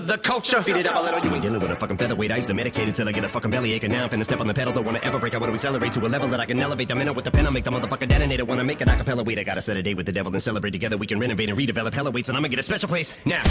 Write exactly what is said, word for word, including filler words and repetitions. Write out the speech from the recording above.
The culture. Beat it up a little. You ain't dealing with a fucking featherweight. I used to medicate till I get a fucking belly ache, and now I'm finna step on the pedal. Don't wanna ever break. I want to accelerate to a level that I can elevate. The minute with the pen, I'll make the motherfucker detonator. Wanna make an acapella. Wait, I gotta set a date with the devil and celebrate together. We can renovate and redevelop hella weights, and I'ma get a special place now.